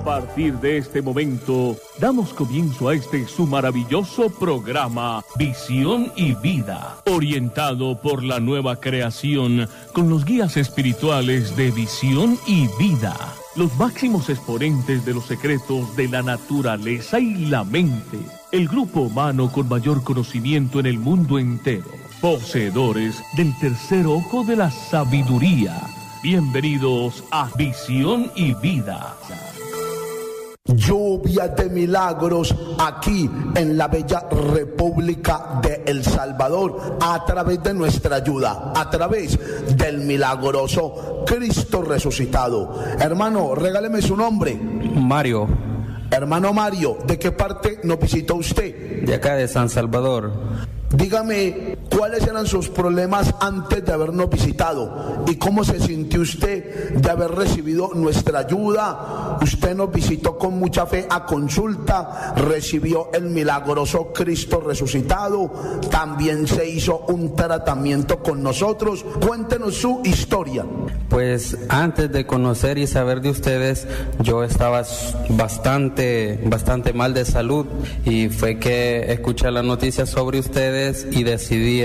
A partir de este momento, damos comienzo a su maravilloso programa Visión y Vida, orientado por la nueva creación con los guías espirituales de Visión y Vida, los máximos exponentes de los secretos de la naturaleza y la mente, el grupo humano con mayor conocimiento en el mundo entero, poseedores del tercer ojo de la sabiduría. Bienvenidos a Visión y Vida. Lluvia de milagros aquí en la bella República de El Salvador, a través de nuestra ayuda, a través del milagroso Cristo resucitado. Hermano, regáleme su nombre. Mario. Hermano Mario, ¿de qué parte nos visitó usted? De acá de San Salvador. Dígame, ¿cuáles eran sus problemas antes de habernos visitado? ¿Y cómo se sintió usted de haber recibido nuestra ayuda? Usted nos visitó con mucha fe a consulta, recibió el milagroso Cristo resucitado, también se hizo un tratamiento con nosotros. Cuéntenos su historia. Pues antes de conocer y saber de ustedes, yo estaba bastante mal de salud, y fue que escuché las noticias sobre ustedes y decidí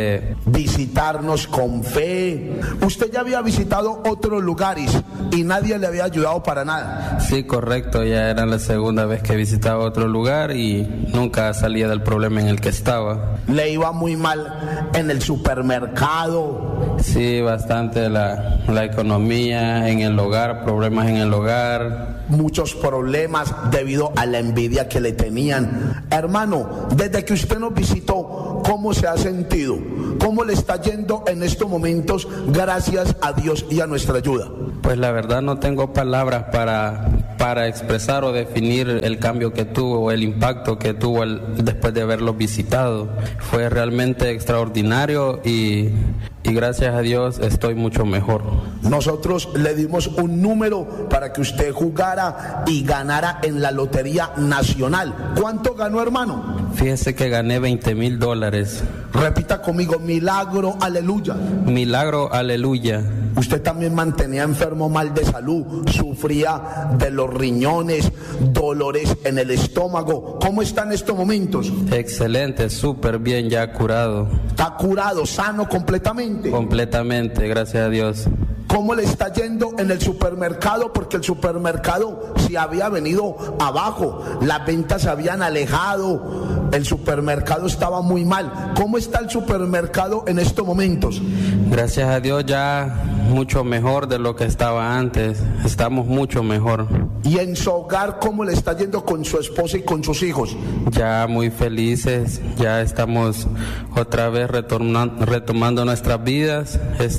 visitarnos con fe. Usted ya había visitado otros lugares y nadie le había ayudado para nada. Sí, correcto, ya era la segunda vez que visitaba otro lugar y nunca salía del problema en el que estaba. ¿Le iba muy mal en el supermercado? Sí, bastante la economía, en el hogar, problemas en el hogar. Muchos problemas debido a la envidia que le tenían. Hermano, desde que usted nos visitó, ¿cómo se ha sentido? ¿Cómo le está yendo en estos momentos gracias a Dios y a nuestra ayuda? Pues la verdad no tengo palabras para expresar o definir el cambio que tuvo, el impacto que tuvo después de haberlo visitado. Fue realmente extraordinario y gracias a Dios estoy mucho mejor. Nosotros le dimos un número para que usted jugara y ganara en la Lotería Nacional. ¿Cuánto ganó, hermano? Fíjese que gané $20,000. Repita conmigo: milagro, aleluya. Milagro, aleluya. Usted también mantenía enfermo mal de salud, sufría de los riñones, dolores en el estómago. ¿Cómo está en estos momentos? Excelente, súper bien, ya curado. ¿Está curado, sano completamente? Completamente, gracias a Dios. ¿Cómo le está yendo en el supermercado? Porque el supermercado se había venido abajo, las ventas se habían alejado, el supermercado estaba muy mal. ¿Cómo está el supermercado en estos momentos? Gracias a Dios ya mucho mejor de lo que estaba antes, estamos mucho mejor. ¿Y en su hogar cómo le está yendo con su esposa y con sus hijos? Ya muy felices, ya estamos otra vez retomando nuestras vidas,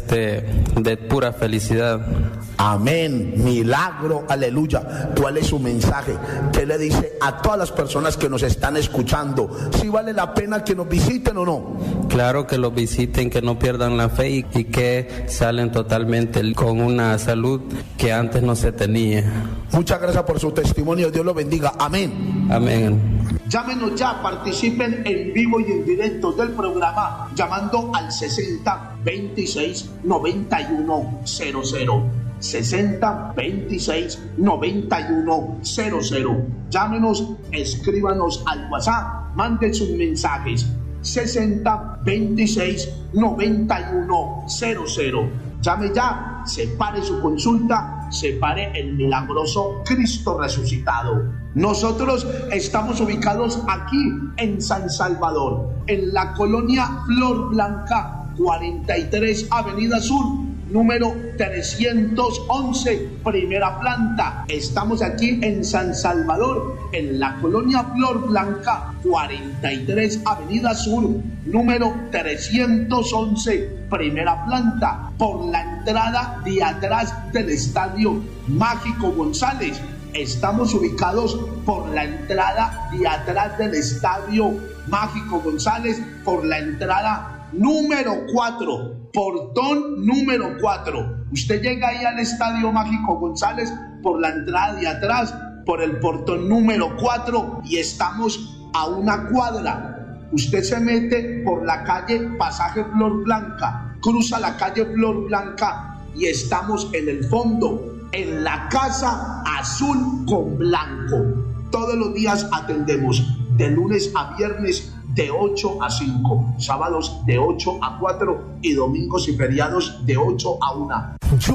de pura felicidad. Amén, milagro, aleluya. ¿Cuál es su mensaje? ¿Qué le dice a todas las personas que nos están escuchando? ¿Si vale la pena que nos visiten o no? Claro que los visiten, que no pierdan la fe y que salen totalmente con una salud que antes no se tenía. Muchas gracias por su testimonio, Dios lo bendiga. Amén. Amén. Llámenos ya, participen en vivo y en directo del programa llamando al 60 26 91 00. 60 26 91 00. Llámenos, escríbanos al WhatsApp, manden sus mensajes. 60 26 91 00. Llame ya, separe su consulta, separe el milagroso Cristo resucitado. Nosotros estamos ubicados aquí en San Salvador, en la colonia Flor Blanca, 43 Avenida Sur, número 311, primera planta. Estamos aquí en San Salvador, en la colonia Flor Blanca, 43 Avenida Sur, número 311, primera planta, por la entrada de atrás del Estadio Mágico González. Estamos ubicados por la entrada de atrás del Estadio Mágico González, por la entrada número 4, portón número 4. Usted llega ahí al Estadio Mágico González por la entrada de atrás, por el portón número 4, y estamos a una cuadra. Usted se mete por la calle Pasaje Flor Blanca, cruza la calle Flor Blanca y estamos en el fondo. en la Casa Azul con Blanco. Todos los días atendemos de lunes a viernes de 8 a 5, sábados de 8 a 4 y domingos y feriados de 8 a 1.